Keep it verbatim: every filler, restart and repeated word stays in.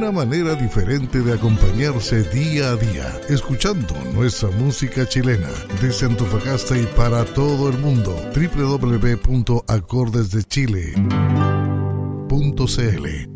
una manera diferente de acompañarse día a día, escuchando nuestra música chilena desde Antofagasta y para todo el mundo. doble u doble u doble u punto acordes de chile punto c l